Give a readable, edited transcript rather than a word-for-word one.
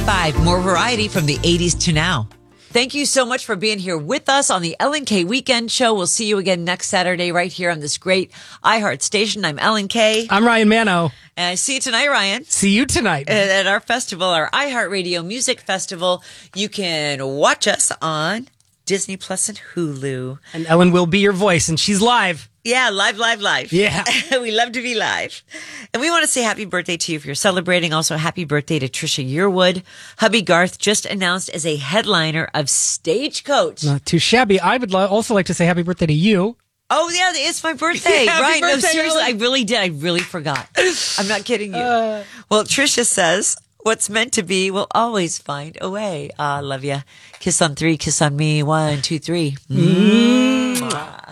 95, more variety from the 80s to now. Thank you so much for being here with us on the Ellen K Weekend Show. We'll see you again next Saturday right here on this great iHeart station. I'm Ellen K. I'm Ryan Mano. And I see you tonight, Ryan. See you tonight. At our festival, our iHeartRadio Music Festival. You can watch us on Disney Plus and Hulu. And Ellen will be your voice, and she's live. Yeah, live. Yeah. We love to be live. And we want to say happy birthday to you if you're celebrating. Also, happy birthday to Trisha Yearwood. Hubby Garth just announced as a headliner of Stagecoach. Not too shabby. I would also like to say happy birthday to you. Oh, yeah, it's my birthday. Yeah, right. birthday, No, seriously, Ellen. I really did. I really forgot. I'm not kidding you. Well, Trisha says, what's meant to be will always find a way. Love ya. Kiss on 3, kiss on me. 1, 2, 3.